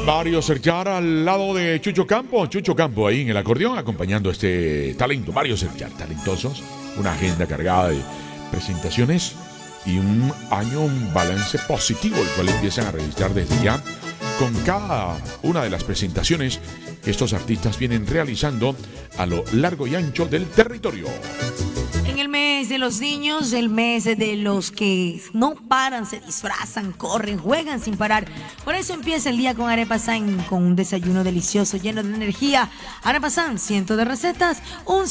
Mario Serchar al lado de Chucho Campo ahí en el acordeón acompañando este talento. Mario Serchar, talentosos, una agenda cargada de presentaciones y un año, un balance positivo, el cual empiezan a registrar desde ya con cada una de las presentaciones que estos artistas vienen realizando a lo largo y ancho del territorio. En el mes de los niños, el mes de los que no paran, se disfrazan, corren, juegan sin parar. Por eso empieza el día con Arepa San, con un desayuno delicioso, lleno de energía. Arepa San, cientos de recetas, un